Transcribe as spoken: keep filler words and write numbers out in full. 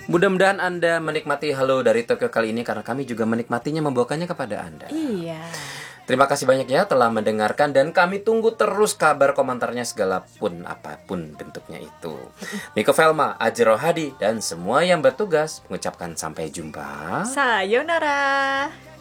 Mudah-mudahan Anda menikmati Halo dari Tokyo kali ini, karena kami juga menikmatinya membawakannya kepada Anda. Iya. Terima kasih banyak ya telah mendengarkan, dan kami tunggu terus kabar komentarnya segala pun apapun bentuknya itu. Miko Velma, Ajero Hadi, dan semua yang bertugas mengucapkan sampai jumpa. Sayonara.